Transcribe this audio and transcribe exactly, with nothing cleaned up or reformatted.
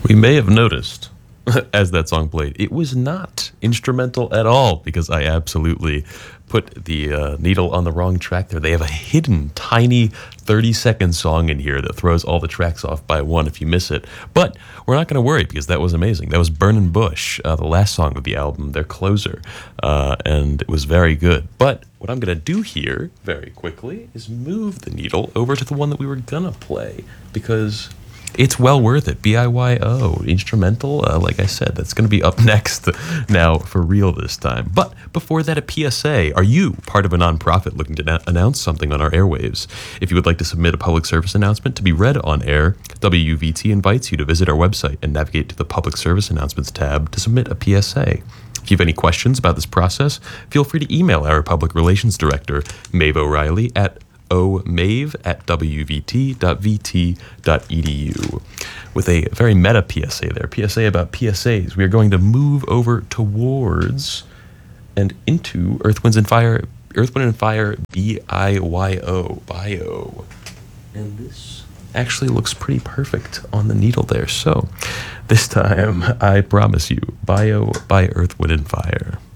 We may have noticed, as that song played, it was not instrumental at all, because I absolutely put the uh, needle on the wrong track there. They have a hidden, tiny thirty-second song in here that throws all the tracks off by one if you miss it. But we're not going to worry, because that was amazing. That was Burnin' Bush, uh, the last song of the album, their closer, uh, and it was very good. But what I'm going to do here, very quickly, is move the needle over to the one that we were going to play, because it's well worth it. B I Y O, instrumental, uh, like I said, that's going to be up next now for real this time. But before that, a P S A. Are you part of a nonprofit looking to na- announce something on our airwaves? If you would like to submit a public service announcement to be read on air, W U V T invites you to visit our website and navigate to the Public Service Announcements tab to submit a P S A. If you have any questions about this process, feel free to email our Public Relations Director, Maeve O'Reilly, at omave at w v t dot v t dot e d u. With a very meta P S A there, P S A about P S As, we are going to move over towards and into Earth, Winds, and Fire, Earth, Wind, and Fire B I Y O, bio. And this actually looks pretty perfect on the needle there. So this time, I promise you, Bio by Earth, Wind, and Fire.